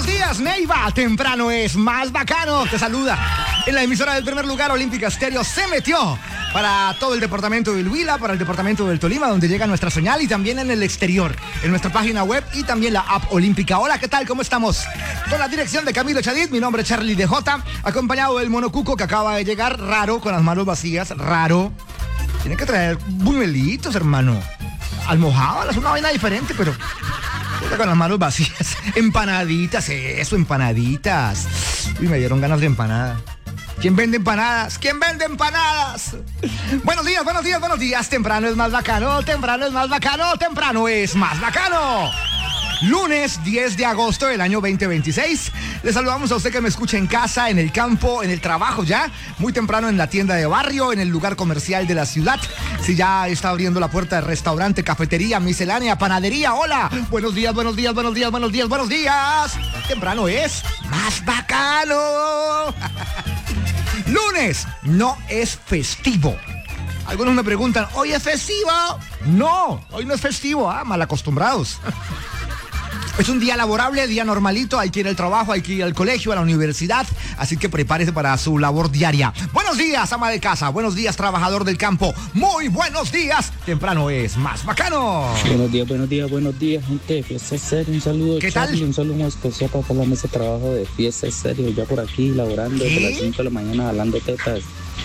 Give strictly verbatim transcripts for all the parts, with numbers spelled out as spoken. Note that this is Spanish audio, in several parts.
Buenos días, Neiva. Temprano es más bacano. Te saluda. En la emisora del primer lugar, Olímpica Estéreo se metió para todo el departamento del Huila, para el departamento del Tolima, donde llega nuestra señal, y también en el exterior, en nuestra página web y también la app Olímpica. Hola, ¿qué tal? ¿Cómo estamos? Con la dirección de Camilo Chadid, mi nombre es Charlie D J, acompañado del Monocuco, que acaba de llegar, raro, con las manos vacías, raro. Tiene que traer buñuelitos, hermano. Almojábalas, es una vaina diferente, pero con las manos vacías. Empanaditas, eso, empanaditas. Uy, me dieron ganas de empanada. ¿Quién vende empanadas? ¿Quién vende empanadas? Buenos días, buenos días, buenos días. Temprano es más bacano, temprano es más bacano, temprano es más bacano. Lunes diez de agosto del año veinte veintiséis. Le saludamos a usted que me escucha en casa, en el campo, en el trabajo ya, muy temprano en la tienda de barrio, en el lugar comercial de la ciudad. Si ya está abriendo la puerta de restaurante, cafetería, miscelánea, panadería. Hola, buenos días, buenos días, buenos días, buenos días, buenos días. Temprano es más bacano. Lunes no es festivo. Algunos me preguntan, ¿hoy es festivo? No, hoy no es festivo, ah, mal acostumbrados. Es un día laborable, día normalito, hay que ir al trabajo, hay que ir al colegio, a la universidad, así que prepárese para su labor diaria. Buenos días, ama de casa, buenos días, trabajador del campo, muy buenos días, temprano es más bacano. Buenos días, buenos días, buenos días, gente, Fiesta Serio, un saludo, ¿qué Charlie, tal? un saludo muy especial para toda la mesa de trabajo de Fiesta Serio, ya por aquí, laborando ¿Qué? desde las cinco de la mañana, jalando tetas.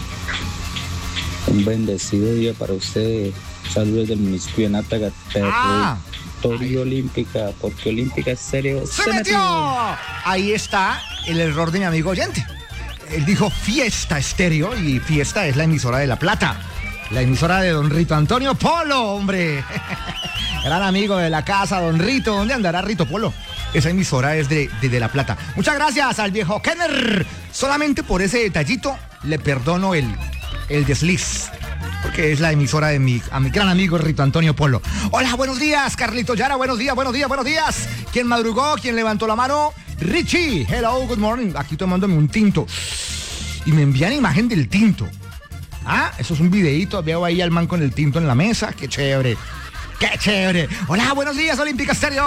Un bendecido día para ustedes, saludos del municipio de Nátaga, Ah. Territorio Olímpica, porque Olímpica Estéreo ¡Se metió! Ahí está el error de mi amigo oyente. Él dijo Fiesta Estéreo y Fiesta es la emisora de La Plata. La emisora de don Rito Antonio Polo, hombre. Gran amigo de la casa, don Rito. ¿Dónde andará Rito Polo? Esa emisora es de, de, de La Plata. Muchas gracias al viejo Kenner. Solamente por ese detallito le perdono el, el desliz. Porque es la emisora de mi, a mi gran amigo Rito Antonio Polo. Hola, buenos días, Carlito Yara, buenos días, buenos días, buenos días. ¿Quién madrugó? ¿Quién levantó la mano? Richie, hello, good morning. Aquí tomándome un tinto. Y me envían imagen del tinto. Ah, eso es un videíto, veo ahí al man con el tinto en la mesa. Qué chévere, qué chévere. Hola, buenos días, Olímpica Estéreo.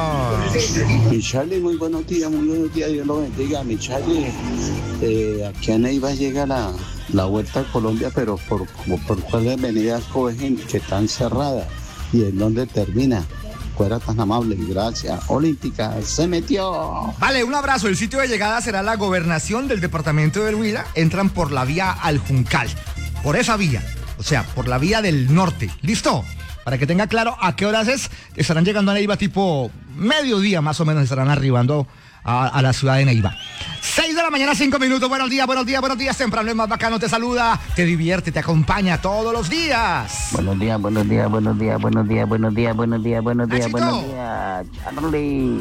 Mi Charlie, muy buenos días, muy buenos días, Dios lo bendiga. Mi Charlie, eh, aquí a Neiva llega la... la vuelta a Colombia, pero por, por, por cuáles avenidas cogen que están cerradas y en dónde termina. Fuera tan amable, gracias. Olímpica se metió. Vale, un abrazo. El sitio de llegada será la gobernación del departamento del Huila. Entran por la vía al Juncal, por esa vía, o sea, por la vía del norte. ¿Listo? Para que tenga claro a qué horas es, estarán llegando a Neiva tipo mediodía, más o menos estarán arribando a, a la ciudad de Neiva. seis de la mañana, cinco minutos. Buenos días, buenos días, buenos días. Temprano es más bacano, te saluda, te divierte, te acompaña todos los días. Buenos días, buenos días, buenos días, buenos días, buenos días, buenos días, buenos días, Nachito. buenos días, Charlie.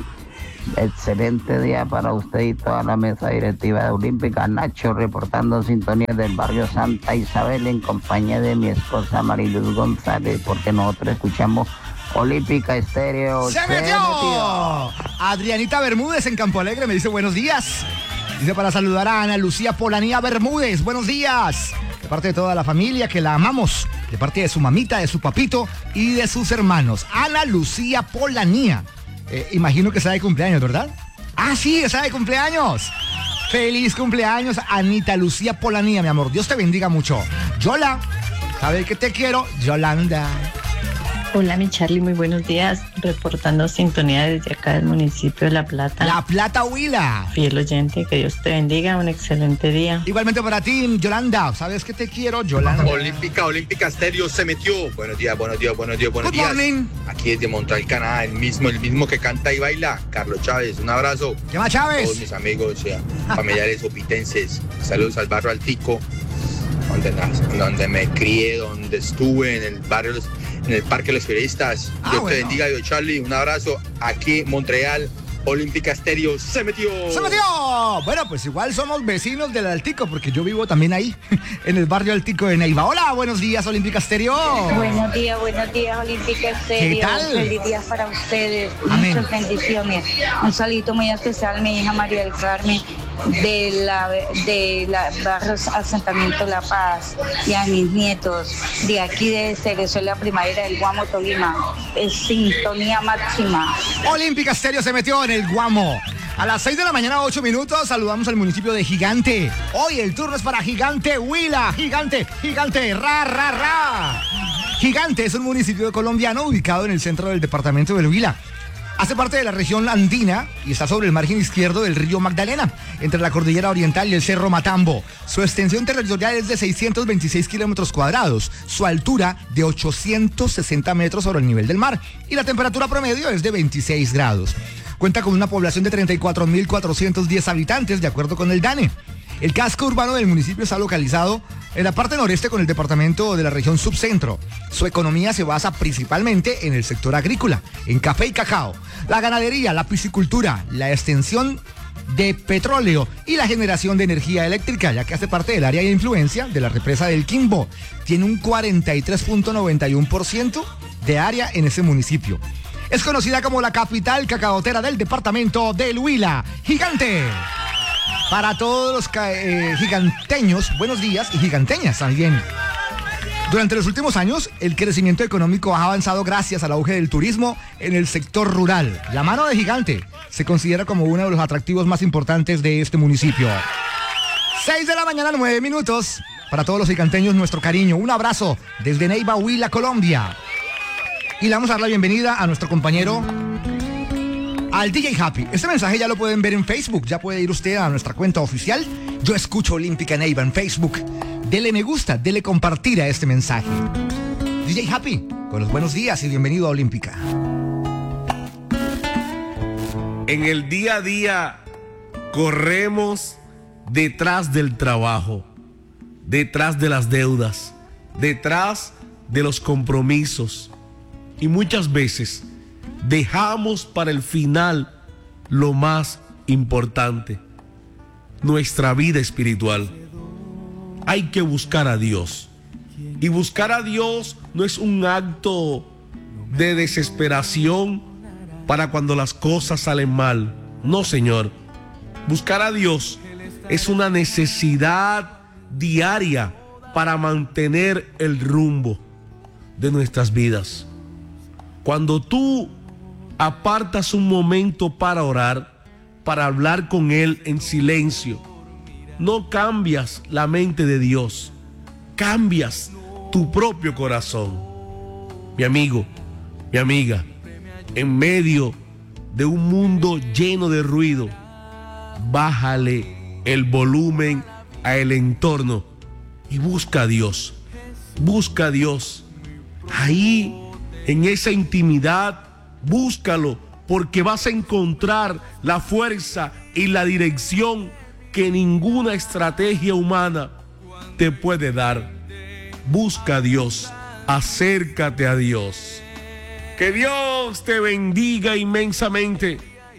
Excelente día para usted y toda la mesa directiva de Olímpica. Nacho reportando sintonía del barrio Santa Isabel en compañía de mi esposa Mariluz González, porque nosotros escuchamos Olímpica Estéreo. ¡Se metió! Adrianita Bermúdez en Campo Alegre me dice buenos días. Dice para saludar a Ana Lucía Polanía Bermúdez. Buenos días. De parte de toda la familia que la amamos. De parte de su mamita, de su papito y de sus hermanos. Ana Lucía Polanía. Eh, imagino que está de cumpleaños, ¿verdad? Ah, sí, está de cumpleaños. Feliz cumpleaños, Anita Lucía Polanía, mi amor. Dios te bendiga mucho. Yola, ¿sabes que te quiero? Yolanda. Hola, mi Charlie, muy buenos días. Reportando sintonía desde acá del municipio de La Plata. La Plata, Huila. Fiel oyente, que Dios te bendiga, un excelente día. Igualmente para ti, Yolanda. ¿Sabes que te quiero, Yolanda? Olímpica, Olímpica Estéreo se metió. Buenos días, buenos días, buenos días, buenos Good días. morning. Aquí desde Montreal, Canadá, el mismo, el mismo que canta y baila, Carlos Chávez. Un abrazo. ¿Qué más, A Chávez? todos mis amigos, eh, familiares opitenses. Saludos al barrio Altico, donde, nac- donde me crié, donde estuve, en el barrio, Los- en el Parque de los Periodistas. Ah, Dios bueno. te bendiga, yo Charlie. Un abrazo. Aquí, Montreal, Olímpica Estéreo se metió. ¡Se metió! Bueno, pues igual somos vecinos del Altico, porque yo vivo también ahí, en el barrio Altico de Neiva. Hola, buenos días, Olímpica Estéreo. Buenos días, buenos días, Olímpica Estéreo. ¿Qué tal? Feliz día para ustedes. Amén. Muchas bendiciones. Un saludito muy especial a mi hija María del Carmen de la de la barrio Asentamiento La Paz y a mis nietos de aquí de Cerezo, la primavera del Guamo, Tolima. Es sintonía máxima. Olímpica Estéreo se metió en el Guamo. A las seis de la mañana, ocho minutos, saludamos al municipio de Gigante. Hoy el turno es para Gigante Huila. Gigante, Gigante, ra, ra, ra. Gigante es un municipio colombiano ubicado en el centro del departamento del Huila. Hace parte de la región andina y está sobre el margen izquierdo del río Magdalena, entre la cordillera oriental y el cerro Matambo. Su extensión territorial es de seiscientos veintiséis kilómetros cuadrados, su altura de ochocientos sesenta metros sobre el nivel del mar y la temperatura promedio es de veintiséis grados. Cuenta con una población de treinta y cuatro mil cuatrocientos diez habitantes, de acuerdo con el DANE. El casco urbano del municipio está localizado en la parte noreste con el departamento de la región subcentro. Su economía se basa principalmente en el sector agrícola, en café y cacao, la ganadería, la piscicultura, la extensión de petróleo y la generación de energía eléctrica, ya que hace parte del área de influencia de la represa del Quimbo. Tiene un cuarenta y tres punto noventa y uno por ciento de área en ese municipio. Es conocida como la capital cacaotera del departamento del Huila. Gigante. Para todos los eh, giganteños, buenos días, y giganteñas también. Durante los últimos años, el crecimiento económico ha avanzado gracias al auge del turismo en el sector rural. La mano de Gigante se considera como uno de los atractivos más importantes de este municipio. seis de la mañana, nueve minutos. Para todos los giganteños, nuestro cariño. Un abrazo desde Neiva, Huila, Colombia. Y le vamos a dar la bienvenida a nuestro compañero, al D J Happy. Este mensaje ya lo pueden ver en Facebook. Ya puede ir usted a nuestra cuenta oficial. Yo escucho Olímpica Neiva en Facebook. Dele me gusta, dele compartir a este mensaje. D J Happy, con los buenos días y bienvenido a Olímpica. En el día a día corremos detrás del trabajo, detrás de las deudas, detrás de los compromisos. Y muchas veces dejamos para el final lo más importante, nuestra vida espiritual. Hay que buscar a Dios. Y buscar a Dios no es un acto de desesperación para cuando las cosas salen mal. No, Señor. Buscar a Dios es una necesidad diaria para mantener el rumbo de nuestras vidas. Cuando tú apartas un momento para orar, para hablar con Él en silencio, no cambias la mente de Dios, cambias tu propio corazón. Mi amigo, mi amiga, en medio de un mundo lleno de ruido, bájale el volumen a el entorno y busca a Dios, busca a Dios. Ahí, en esa intimidad, búscalo, porque vas a encontrar la fuerza y la dirección que ninguna estrategia humana te puede dar. Busca a Dios, acércate a Dios. Que Dios te bendiga inmensamente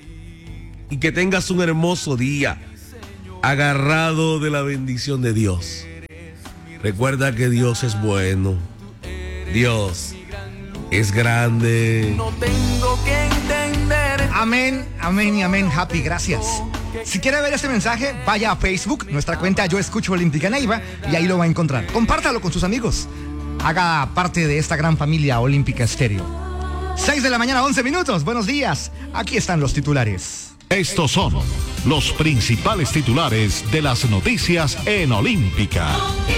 y que tengas un hermoso día agarrado de la bendición de Dios. Recuerda que Dios es bueno, Dios es grande. No tengo que entender. Amén, amén y amén, Happy, gracias. Si quiere ver este mensaje, vaya a Facebook, nuestra cuenta Yo Escucho Olímpica Neiva, y ahí lo va a encontrar. Compártalo con sus amigos. Haga parte de esta gran familia Olímpica Estéreo. seis de la mañana, once minutos. Buenos días. Aquí están los titulares. Estos son los principales titulares de las noticias en Olímpica.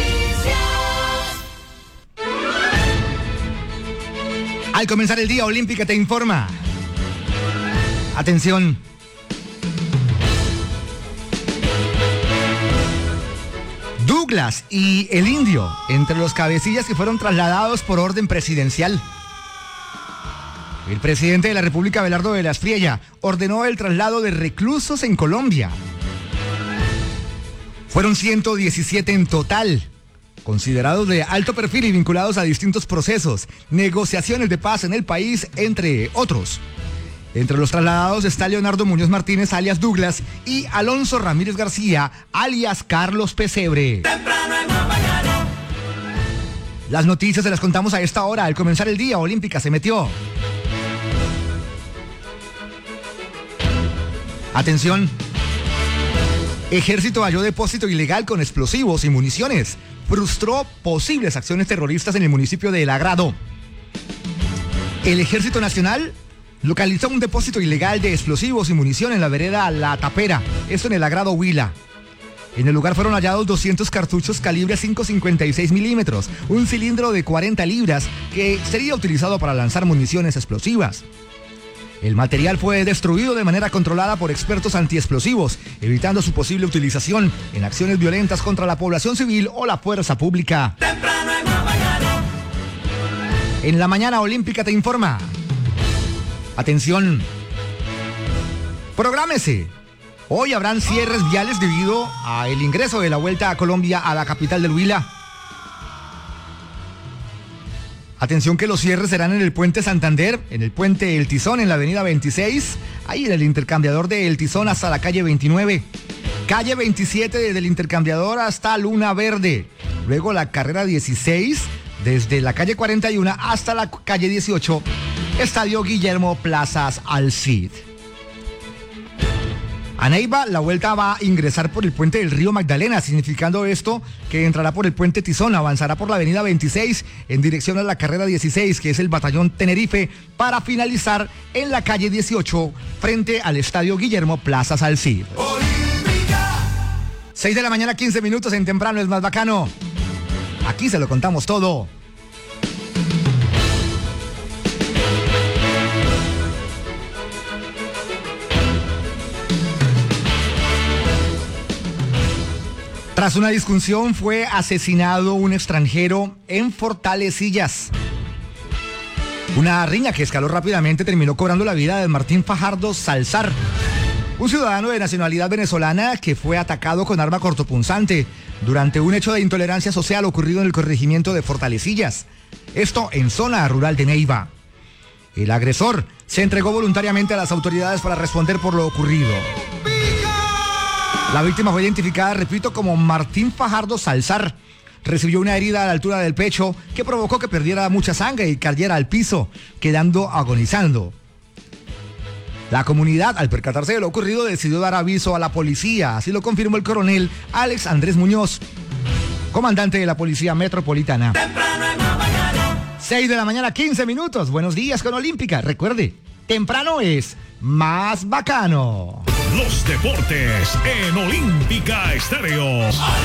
Al comenzar el día, Olímpica te informa. Atención. Douglas y el Indio, entre los cabecillas que fueron trasladados por orden presidencial. El presidente de la República, Abelardo de la Espriella, ordenó el traslado de reclusos en Colombia. Fueron ciento diecisiete en total, considerados de alto perfil y vinculados a distintos procesos, negociaciones de paz en el país, entre otros. Entre los trasladados está Leonardo Muñoz Martínez, alias Douglas, y Alonso Ramírez García, alias Carlos Pesebre. Las noticias se las contamos a esta hora. Al comenzar el día, Olímpica se metió. Atención. Ejército halló depósito ilegal con explosivos y municiones. Frustró posibles acciones terroristas en el municipio de El Agrado. El Ejército Nacional localizó un depósito ilegal de explosivos y munición en la vereda La Tapera, esto en el agrado Huila. En el lugar fueron hallados doscientos cartuchos calibre cinco cincuenta y seis milímetros, un cilindro de cuarenta libras que sería utilizado para lanzar municiones explosivas. El material fue destruido de manera controlada por expertos antiexplosivos, evitando su posible utilización en acciones violentas contra la población civil o la fuerza pública. Temprano es más bacano. En la mañana olímpica te informa. Atención. Prográmese. Hoy habrán cierres viales debido al ingreso de la Vuelta a Colombia a la capital del Huila. Atención que los cierres serán en el puente Santander, en el puente El Tizón, en la avenida veintiséis, ahí en el intercambiador de El Tizón hasta la calle veintinueve. Calle veintisiete desde el intercambiador hasta Luna Verde. Luego la carrera dieciséis desde la calle cuarenta y uno hasta la calle dieciocho, Estadio Guillermo Plazas al Cid. A Neiva, la vuelta va a ingresar por el puente del río Magdalena, significando esto que entrará por el puente Tizón, avanzará por la avenida veintiséis en dirección a la carrera dieciséis, que es el batallón Tenerife, para finalizar en la calle dieciocho frente al Estadio Guillermo Plazas al Cid. seis de la mañana, quince minutos en Temprano es más bacano. Aquí se lo contamos todo. Tras una discusión fue asesinado un extranjero en Fortalecillas. Una riña que escaló rápidamente terminó cobrando la vida de Martín Fajardo Salzar, un ciudadano de nacionalidad venezolana que fue atacado con arma cortopunzante durante un hecho de intolerancia social ocurrido en el corregimiento de Fortalecillas, esto en zona rural de Neiva. El agresor se entregó voluntariamente a las autoridades para responder por lo ocurrido. La víctima fue identificada, repito, como Martín Fajardo Salzar. Recibió una herida a la altura del pecho que provocó que perdiera mucha sangre y cayera al piso, quedando agonizando. La comunidad, al percatarse de lo ocurrido, decidió dar aviso a la policía. Así lo confirmó el coronel Alex Andrés Muñoz, comandante de la Policía Metropolitana. seis de la mañana, quince minutos. Buenos días con Olímpica. Recuerde, temprano es más bacano. Los deportes en Olímpica Estéreo.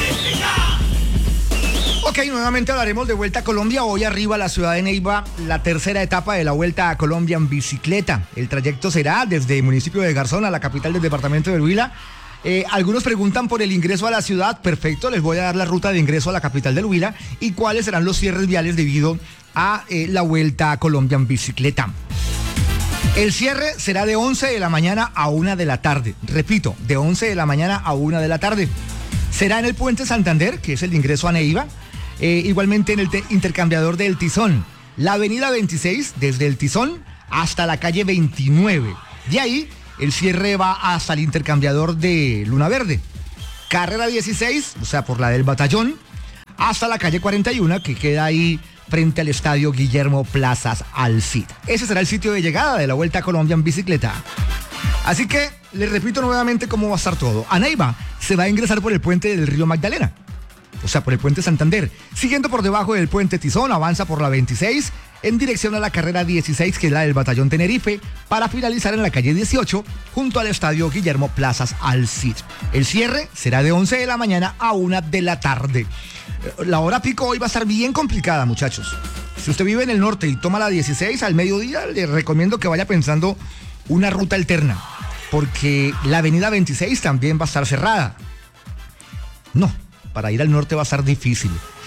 Ok, nuevamente hablaremos de Vuelta a Colombia. Hoy arriba a la ciudad de Neiva, la tercera etapa de la Vuelta a Colombia en bicicleta. El trayecto será desde el municipio de Garzón a la capital del departamento del Huila. Eh, algunos preguntan por el ingreso a la ciudad. Perfecto, les voy a dar la ruta de ingreso a la capital del Huila y cuáles serán los cierres viales debido a eh, la Vuelta a Colombia en bicicleta. El cierre será de once de la mañana a una de la tarde. Repito, de once de la mañana a una de la tarde. Será en el puente Santander, que es el ingreso a Neiva. Eh, igualmente en el te- intercambiador del Tizón. La avenida veintiséis, desde el Tizón hasta la calle veintinueve. De ahí, el cierre va hasta el intercambiador de Luna Verde. Carrera dieciséis, o sea, por la del Batallón, hasta la calle cuarenta y uno, que queda ahí frente al Estadio Guillermo Plazas al Cid. Ese será el sitio de llegada de la Vuelta a Colombia en bicicleta. Así que les repito nuevamente cómo va a estar todo. A Neiva se va a ingresar por el puente del río Magdalena, o sea, por el puente Santander. Siguiendo por debajo del puente Tizón, avanza por la veintiséis en dirección a la carrera dieciséis, que es la del Batallón Tenerife, para finalizar en la calle dieciocho, junto al Estadio Guillermo Plazas al Cid. El cierre será de once de la mañana a una de la tarde. La hora pico hoy va a estar bien complicada, muchachos. Si usted vive en el norte y toma la dieciséis al mediodía, le recomiendo que vaya pensando una ruta alterna, porque la avenida veintiséis también va a estar cerrada. No, para ir al norte va a estar difícil.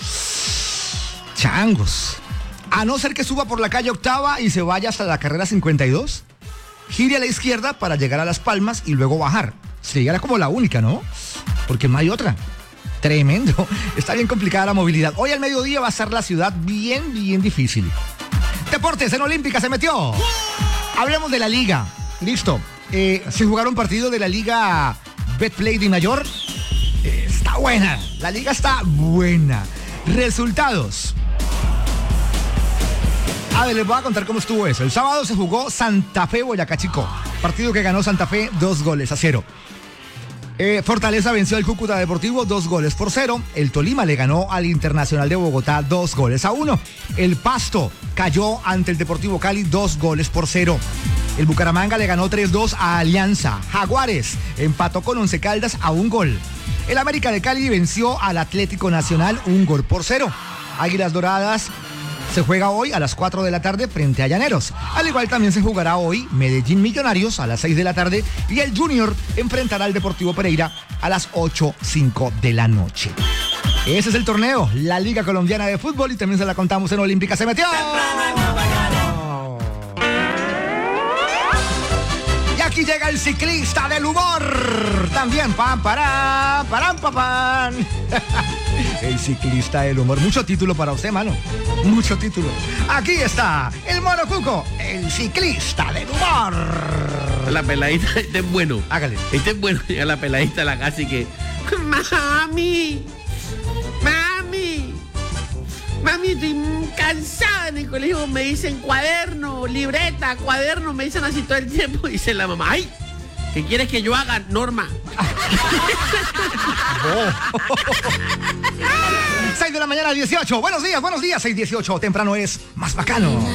Changos. A no ser que suba por la calle Octava y se vaya hasta la carrera cincuenta y dos, gire a la izquierda para llegar a Las Palmas y luego bajar. Sería como la única, ¿no? Porque no hay otra. Tremendo. Está bien complicada la movilidad. Hoy al mediodía va a estar la ciudad bien, bien difícil. Deportes en Olímpica se metió. Hablemos de la liga. Listo. Eh, se jugaron partidos de la liga Betplay de Mayor. Eh, está buena. La liga está buena. Resultados. A ver, les voy a contar cómo estuvo eso. El sábado se jugó Santa Fe Boyacá Chico. Partido que ganó Santa Fe dos goles a cero. Eh, Fortaleza venció al Cúcuta Deportivo dos goles por cero. El Tolima le ganó al Internacional de Bogotá dos goles a uno. El Pasto cayó ante el Deportivo Cali dos goles por cero. El Bucaramanga le ganó tres dos a Alianza. Jaguares empató con Once Caldas a un gol. El América de Cali venció al Atlético Nacional un gol por cero. Águilas Doradas se juega hoy a las cuatro de la tarde frente a Llaneros. Al igual también se jugará hoy Medellín Millonarios a las seis de la tarde y el Junior enfrentará al Deportivo Pereira a las ocho cinco de la noche. Ese es el torneo, la Liga Colombiana de Fútbol, y también se la contamos en Olímpica. ¡Se metió! Y aquí llega el ciclista del humor. También, pam, parán, parán, papán. El ciclista del humor. Mucho título para usted, mano. Mucho título. Aquí está el Mono Cuco, el ciclista del humor. La peladita, este es bueno. Hágale. Este es bueno. Llega la peladita a la casa y que... Mami, mami, mami, estoy cansada en el colegio. Me dicen cuaderno, libreta, cuaderno. Me dicen así todo el tiempo. Dice la mamá, ay, ¿qué quieres que yo haga, Norma? seis de la mañana, dieciocho. Buenos días, buenos días. seis dieciocho. Temprano es más bacano.